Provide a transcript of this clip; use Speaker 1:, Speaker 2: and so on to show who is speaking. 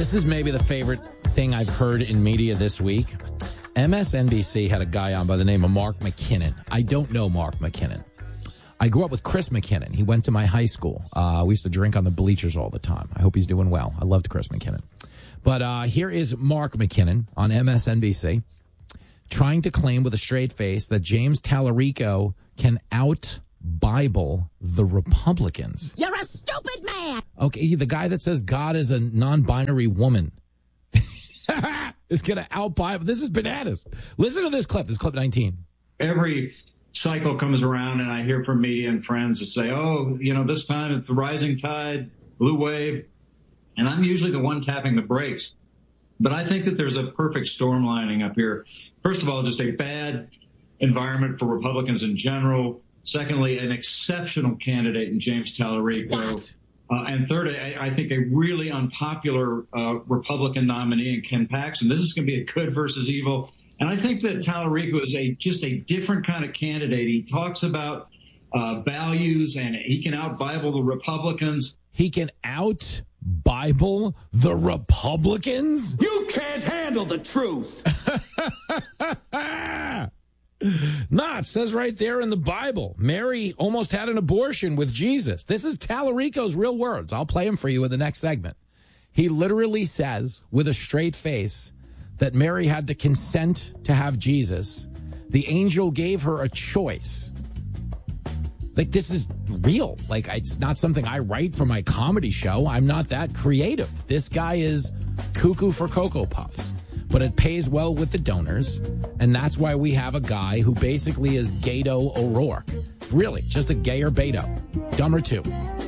Speaker 1: This is maybe the favorite thing I've heard in media this week. MSNBC had a guy on by the name of Mark McKinnon. I don't know Mark McKinnon. I grew up with Chris McKinnon. He went to my high school. We used to drink on the bleachers all the time. I hope he's doing well. I loved Chris McKinnon. But here is Mark McKinnon on MSNBC trying to claim with a straight face that James Tallarico can out-Bible the Republicans.
Speaker 2: You're a stupid man!
Speaker 1: Okay, the guy that says God is a non-binary woman is going to out-Bible. This is bananas. Listen to this clip. This is clip 19.
Speaker 3: Every cycle comes around and I hear from media and friends that say, oh, this time it's the rising tide, blue wave. And I'm usually the one tapping the brakes. But I think that there's a perfect storm lining up here. First of all, just a bad environment for Republicans in general. Secondly, an exceptional candidate in James Tallarico. And third, I think a really unpopular Republican nominee in Ken Paxton. This is going to be a good versus evil. And I think that Tallarico is just a different kind of candidate. He talks about values, and he can out-Bible the Republicans.
Speaker 1: He can out-Bible the Republicans?
Speaker 4: You can't handle the truth.
Speaker 1: Nah, it says right there in the Bible, Mary almost had an abortion with Jesus. This is Tallarico's real words. I'll play them for you in the next segment. He literally says with a straight face that Mary had to consent to have Jesus. The angel gave her a choice. Like, this is real. Like, it's not something I write for my comedy show. I'm not that creative. This guy is cuckoo for Cocoa Puffs. But it pays well with the donors, and that's why we have a guy who basically is Gato O'Rourke. Really, just a gayer Beto. Dumber too.